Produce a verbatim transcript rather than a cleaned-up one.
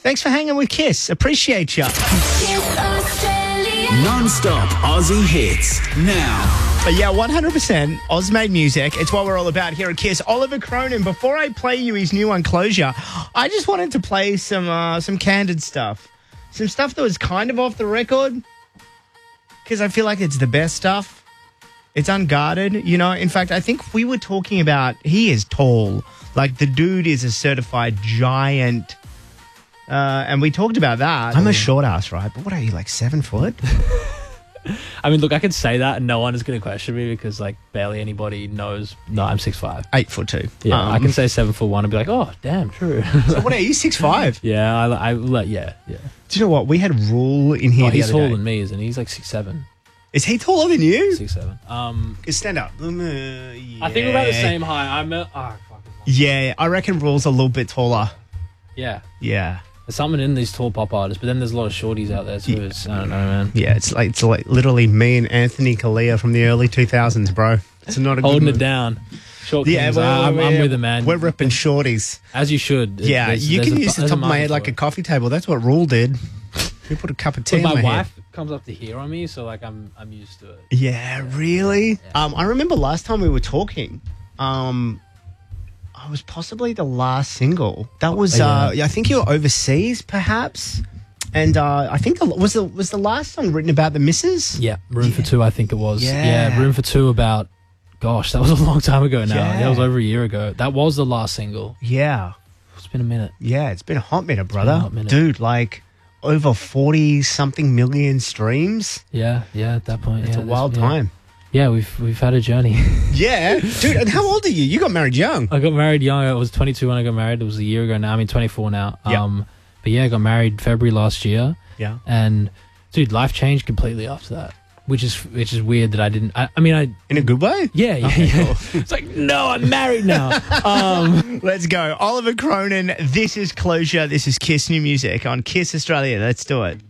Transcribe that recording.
Thanks for hanging with Kiss. Appreciate you. Non-stop Aussie hits now. But yeah, one hundred percent Oz-made music. It's what we're all about here at Kiss. Oliver Cronin, before I play you his new one, Closure, I just wanted to play some uh, some candid stuff. Some stuff that was kind of off the record, because I feel like it's the best stuff. It's unguarded, you know. In fact, I think we were talking about, he is tall. Like, the dude is a certified giant. Uh, and we talked about that. I'm a short ass, right? But what are you, like seven foot? I mean, look, I could say that and no one is going to question me because, like, barely anybody knows. No, I'm six foot five. Eight foot two. Yeah, um, I can say seven foot one and be like, oh, damn, true. So what are you, six five? Yeah, I, I, yeah, yeah. Do you know what? We had Rule in here Oh, the he's other taller day. than me, isn't he? He's like six seven. Is he taller than you? Six seven. Um, Stand up. Um, uh, yeah. I think we're about the same height. I'm. A, oh, fuck. Yeah, I reckon Rule's a little bit taller. Yeah. Yeah. There's something in these tall pop artists, but then there's a lot of shorties out there too. Yeah. It's, I don't know, man. Yeah, it's like it's like literally me and Anthony Kalia from the early two thousands, bro. It's not a Holding good it down. Short Yeah, kings. well, I'm, I'm yeah, with a man. We're ripping shorties. As you should. Yeah, There's- you there's can a- use the there's top of my head market like for a it. coffee table. That's what Rule did. We put a cup of tea But in my my wife head. comes up to here on me, so like I'm I'm used to it. Yeah, really? Yeah. Um, I remember last time we were talking, um, I was possibly the last single. That was, yeah. uh, I think you were overseas, perhaps. And uh, I think the, was the was the last song written about the missus? Yeah, Room for Two, I think it was. Yeah. Yeah, Room for Two about, gosh, that was a long time ago now. Yeah. That was over a year ago. That was the last single. Yeah. It's been a minute. Yeah, it's been a hot minute, brother. a hot minute. Dude, like over forty-something million streams. Yeah, yeah, at that point. It's yeah, a wild yeah. time. Yeah, we've we've had a journey. Yeah. Dude, and how old are you? You got married young. I got married young. I was twenty-two when I got married. It was a year ago now. I mean, twenty-four now. Yep. Um, but yeah, I got married February last year. Yeah. And dude, life changed completely after that, which is which is weird that I didn't. I, I mean, I In a good way? yeah yeah. Okay, yeah. cool. It's like no, I'm married now. Um, Let's go. Oliver Cronin, this is Closure. This is Kiss New Music on Kiss Australia. Let's do it.